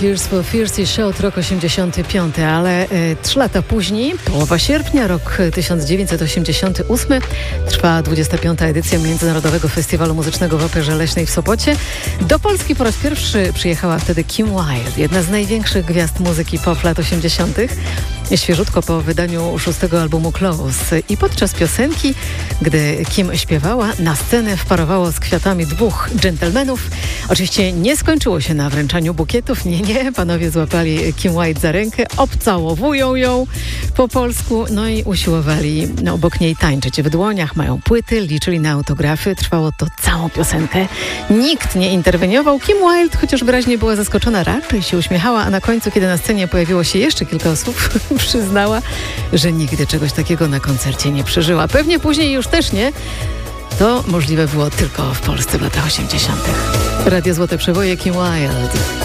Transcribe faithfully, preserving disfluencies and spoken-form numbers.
Tears for Fears Show, rok osiemdziesiąty piąty, ale y, trzy lata później, połowa sierpnia, rok tysiąc dziewięćset osiemdziesiąty ósmy, trwa dwudziesta piąta edycja Międzynarodowego Festiwalu Muzycznego w Operze Leśnej w Sopocie. Do Polski po raz pierwszy przyjechała wtedy Kim Wilde, jedna z największych gwiazd muzyki pop lat osiemdziesiątych. Świeżutko po wydaniu szóstego albumu Close. I podczas piosenki, gdy Kim śpiewała, na scenę wparowało z kwiatami dwóch dżentelmenów. Oczywiście nie skończyło się na wręczaniu bukietów. Nie, nie. Panowie złapali Kim Wilde za rękę, obcałowują ją po polsku, no i usiłowali no, obok niej tańczyć. W dłoniach mają płyty, liczyli na autografy. Trwało to całą piosenkę. Nikt nie interweniował. Kim Wilde, chociaż wyraźnie była zaskoczona, raczej się uśmiechała, a na końcu, kiedy na scenie pojawiło się jeszcze kilka osób, przyznała, że nigdy czegoś takiego na koncercie nie przeżyła. Pewnie później już też nie. To możliwe było tylko w Polsce w latach osiemdziesiątych. Radio Złote Przeboje, Kim Wilde.